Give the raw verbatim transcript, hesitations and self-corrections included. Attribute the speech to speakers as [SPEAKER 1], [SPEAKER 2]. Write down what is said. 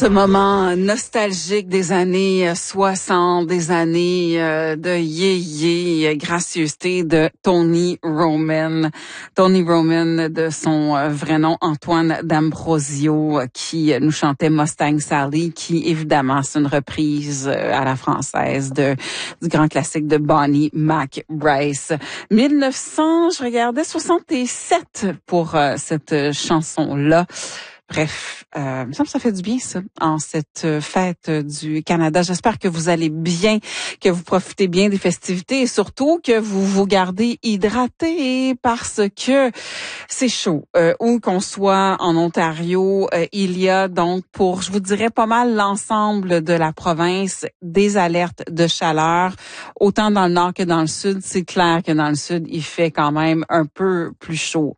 [SPEAKER 1] Ce moment nostalgique des années soixante, des années euh, de yé-yé, gracieuseté de Tony Roman. Tony Roman, de son euh, vrai nom, Antoine D'Ambrosio, qui nous chantait Mustang Sally, qui évidemment c'est une reprise euh, à la française de du grand classique de Bonnie McBrice. mille neuf cents, je regardais, soixante-sept pour euh, cette chanson-là. Bref, euh, il me semble que ça fait du bien, ça, en cette fête du Canada. J'espère que vous allez bien, que vous profitez bien des festivités et surtout que vous vous gardez hydratés parce que c'est chaud. Euh, où qu'on soit en Ontario, euh, il y a donc pour, je vous dirais, pas mal l'ensemble de la province des alertes de chaleur. Autant dans le nord que dans le sud. C'est clair que dans le sud, il fait quand même un peu plus chaud.